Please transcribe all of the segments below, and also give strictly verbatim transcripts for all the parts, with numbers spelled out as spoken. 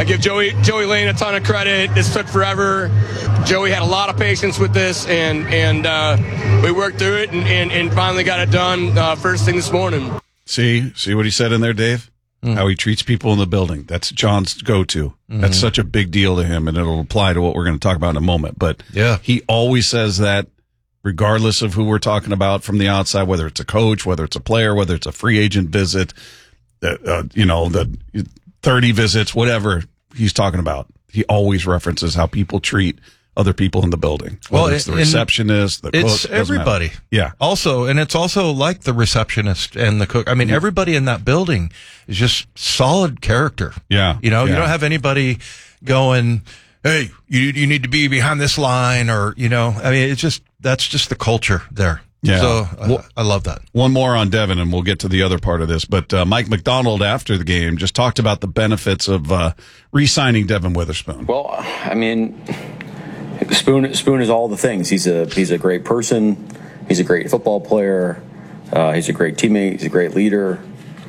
I give Joey Joey Lane a ton of credit. This took forever. Joey had a lot of patience with this, and and uh, we worked through it and, and, and finally got it done uh, first thing this morning. See, see what he said in there, Dave? Mm. How he treats people in the building. That's John's go-to. Mm-hmm. That's such a big deal to him, and it'll apply to what we're going to talk about in a moment. But yeah, he always says that regardless of who we're talking about from the outside, whether it's a coach, whether it's a player, whether it's a free agent visit, uh, you know, the thirty visits, whatever he's talking about. He always references how people treat other people in the building. Whether well, it's the receptionist, the cook. It's everybody. Matter. Yeah. Also, and it's also like the receptionist and the cook. I mean, yeah. everybody in that building is just solid character. Yeah. You know, yeah. you don't have anybody going, hey, you you need to be behind this line, or, you know, I mean, it's just, that's just the culture there. Yeah. So uh, well, I love that. One more on Devin, and we'll get to the other part of this. But uh, Mike McDonald, after the game, just talked about the benefits of uh, re-signing Devin Witherspoon. Well, I mean, Spoon Spoon is all the things. He's a he's a great person. He's a great football player. Uh, he's a great teammate. He's a great leader.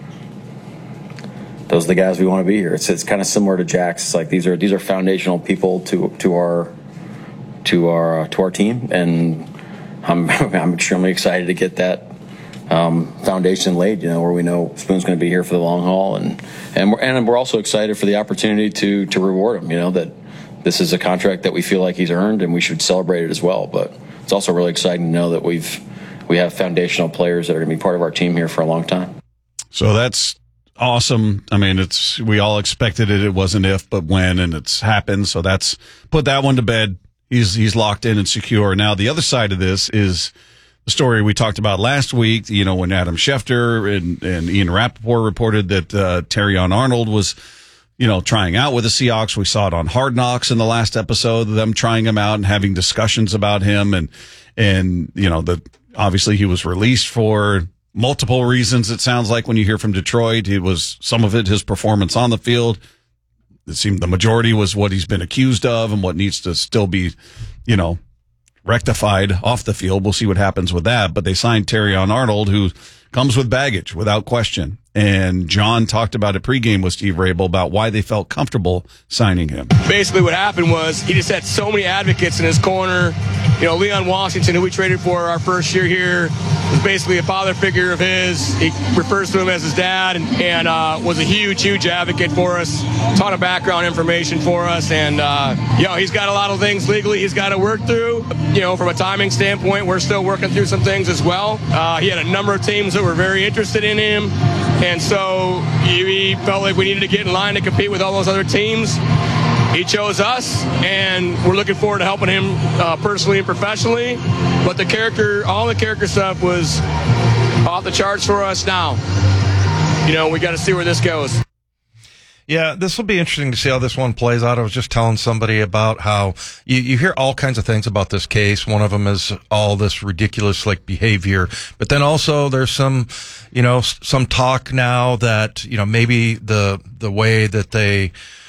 Those are the guys we want to be here. It's it's kind of similar to Jack's. It's like these are these are foundational people to to our to our to our team, and I'm I'm extremely excited to get that um, foundation laid. You know, where we know Spoon's going to be here for the long haul, and and we're, and we're also excited for the opportunity to to reward him. You know, that this is a contract that we feel like he's earned, and we should celebrate it as well. But it's also really exciting to know that we've we have foundational players that are going to be part of our team here for a long time. So that's awesome. I mean, it's we all expected it. It wasn't if, but when, and it's happened. So that's put that one to bed. He's he's locked in and secure. Now, the other side of this is the story we talked about last week, you know, when Adam Schefter and, and Ian Rappaport reported that uh, Terrion Arnold was, you know, trying out with the Seahawks. We saw it on Hard Knocks in the last episode, them trying him out and having discussions about him. And, and you know, the obviously he was released for multiple reasons, it sounds like, when you hear from Detroit. It was some of it his performance on the field. It seemed the majority was what he's been accused of and what needs to still be, you know, rectified off the field. We'll see what happens with that. But they signed Terrion Arnold, who comes with baggage without question. And John talked about it pregame with Steve Rabel about why they felt comfortable signing him. Basically what happened was he just had so many advocates in his corner. You know, Leon Washington, who we traded for our first year here, was basically a father figure of his. He refers to him as his dad, and, and uh, was a huge, huge advocate for us. A ton of background information for us. And, uh, you know, he's got a lot of things legally he's got to work through. You know, from a timing standpoint, we're still working through some things as well. Uh, he had a number of teams that were very interested in him. And so he felt like we needed to get in line to compete with all those other teams. He chose us, and we're looking forward to helping him uh, personally and professionally. But the character, all the character stuff was off the charts for us now. You know, we got to see where this goes. Yeah, this will be interesting to see how this one plays out. I was just telling somebody about how you, you hear all kinds of things about this case. One of them is all this ridiculous, like, behavior. But then also there's some, you know, some talk now that, you know, maybe the, the way that they,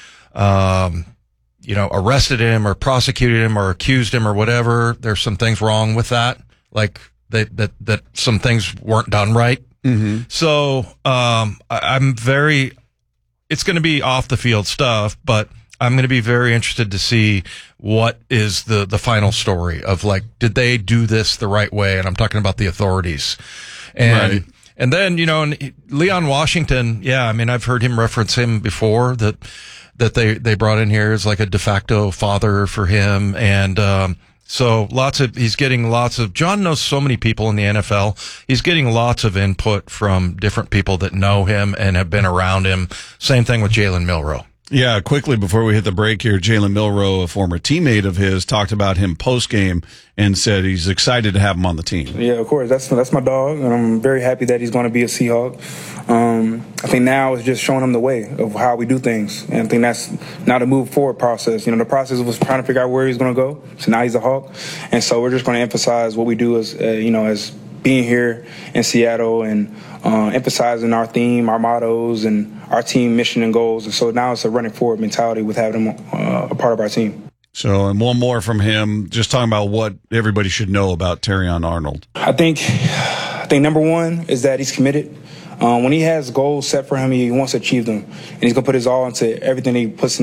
um, you know, arrested him or prosecuted him or accused him or whatever, there's some things wrong with that. Like, they, that, that some things weren't done right. Mm-hmm. So, um, I, I'm very, it's going to be off the field stuff, but I'm going to be very interested to see what is the, the final story of, like, did they do this the right way? And I'm talking about the authorities. And, right. and then, you know, and Leon Washington, yeah, I mean, I've heard him reference him before, that, that they, they brought in here as like a de facto father for him. And, um, so lots of, he's getting lots of, John knows so many people in the N F L. He's getting lots of input from different people that know him and have been around him. Same thing with Jalen Milroe. Yeah, quickly before we hit the break here, Jalen Milroe, a former teammate of his, talked about him post-game and said he's excited to have him on the team. Yeah, of course. That's that's my dog, and I'm very happy that he's going to be a Seahawk. Um, I think now it's just showing him the way of how we do things, and I think that's now the move forward process. You know, the process was trying to figure out where he's going to go, so now he's a Hawk, and so we're just going to emphasize what we do as, uh, you know, as being here in Seattle and uh, emphasizing our theme, our mottos, and our team mission and goals. And so now it's a running forward mentality with having him uh, a part of our team. So, and one more from him, just talking about what everybody should know about Terrion Arnold. I think, I think number one is that he's committed. Um, when he has goals set for him, he wants to achieve them, and he's going to put his all into everything he puts in.